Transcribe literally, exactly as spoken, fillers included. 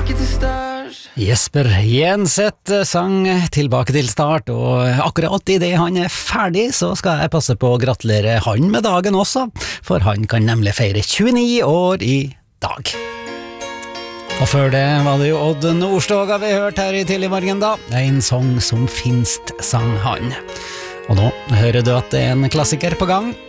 Jesper Jenseth sang tilbake til start, og akkurat i det han er ferdig, så skal jeg passe på å gratulere han med dagen også, for han kan nemlig feire tjueni år i dag. Og før det var det jo Odd Nordstoga vi hørte her i Tidlig Morgen da, en sang som finst sang han. Og nå hører du at det er en klassiker på gang.